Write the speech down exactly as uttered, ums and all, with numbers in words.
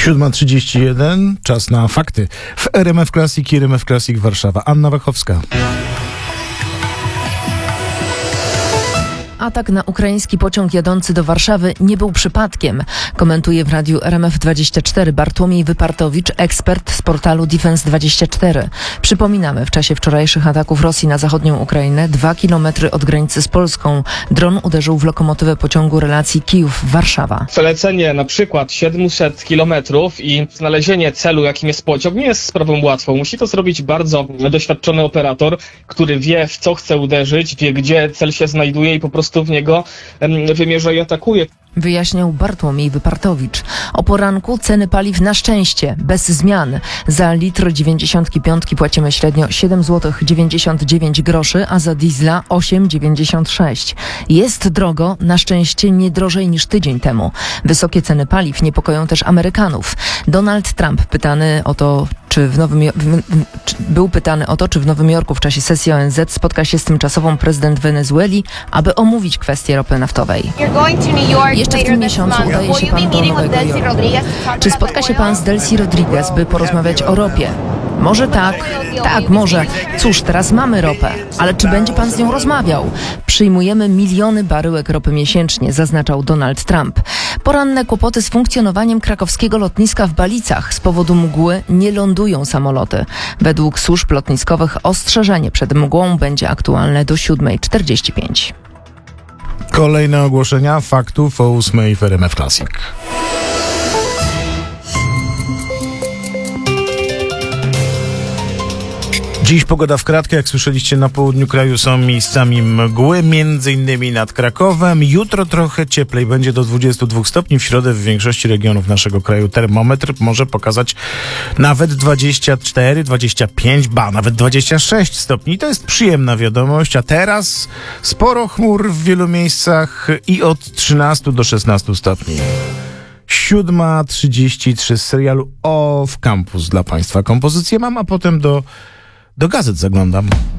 siódma trzydzieści jeden, czas na fakty w R M F Classic i R M F Classic Warszawa. Anna Wachowska. Atak na ukraiński pociąg jadący do Warszawy nie był przypadkiem, komentuje w radiu R M F dwadzieścia cztery Bartłomiej Wypartowicz, ekspert z portalu Defense dwadzieścia cztery. Przypominamy, w czasie wczorajszych ataków Rosji na zachodnią Ukrainę, dwa kilometry od granicy z Polską, dron uderzył w lokomotywę pociągu relacji Kijów-Warszawa. Przelecenie na przykład siedemset kilometrów i znalezienie celu, jakim jest pociąg, nie jest sprawą łatwą. Musi to zrobić bardzo doświadczony operator, który wie, w co chce uderzyć, wie, gdzie cel się znajduje i po prostu w niego wymierza i atakuje. Wyjaśniał Bartłomiej Wypartowicz. O poranku ceny paliw na szczęście, bez zmian. Za litr dziewięćdziesiątki piątki płacimy średnio siedem złotych dziewięćdziesiąt dziewięć groszy, a za diesla osiem dziewięćdziesiąt sześć. Jest drogo, na szczęście nie drożej niż tydzień temu. Wysokie ceny paliw niepokoją też Amerykanów. Donald Trump pytany o to, czy w Nowym w, w, czy był pytany o to, czy w Nowym Jorku w czasie sesji O N Z spotka się z tymczasową prezydent Wenezueli, aby omówić kwestię ropy naftowej. Jeszcze w tym miesiącu udaje się pan do Nowego Jorku. Czy spotka się pan z Delcy Rodriguez, by porozmawiać o ropie? Może tak, tak, może. Cóż, teraz mamy ropę, ale czy będzie pan z nią rozmawiał? Przyjmujemy miliony baryłek ropy miesięcznie, zaznaczał Donald Trump. Poranne kłopoty z funkcjonowaniem krakowskiego lotniska w Balicach. Z powodu mgły nie lądują samoloty. Według służb lotniskowych ostrzeżenie przed mgłą będzie aktualne do siódma czterdzieści pięć. Kolejne ogłoszenia faktów o ósmej w R M F Classic. Dziś pogoda w kratkę, jak słyszeliście, na południu kraju są miejscami mgły, między innymi nad Krakowem. Jutro trochę cieplej, będzie do dwudziestu dwóch stopni. W środę w większości regionów naszego kraju termometr może pokazać nawet dwadzieścia cztery, dwadzieścia pięć, ba, nawet dwadzieścia sześć stopni. To jest przyjemna wiadomość, a teraz sporo chmur w wielu miejscach i od trzynastu do szesnastu stopni. siódma trzydzieści trzy z serialu Off Campus dla Państwa kompozycję mam, a potem do Do gazet zaglądam.